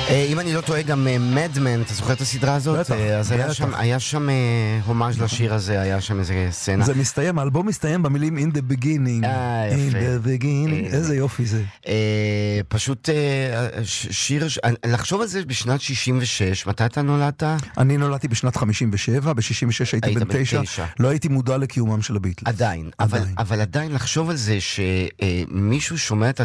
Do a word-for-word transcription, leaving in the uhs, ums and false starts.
אם אני לא טועה, גם מדמן, אתה זוכר את הסדרה הזאת? בטח, אז היה בטח. שם, היה שם הומאז' לשיר הזה, היה שם איזה סצנה. זה מסתיים, האלבום מסתיים במילים In the beginning. אה, In יפה. the beginning, איזה יופי זה. אה, פשוט אה, ש- שיר, ש- לחשוב על זה בשנת שישים ושש, מתי אתה נולדת? אני נולדתי בשנת חמישים ושבע, ב-שישים ושש הייתי היית בן בן תשע, תשע. לא הייתי מודע לקיומם של הביטלס. עדיין, אבל, עדיין. אבל עדיין לחשוב על זה שמישהו שומע את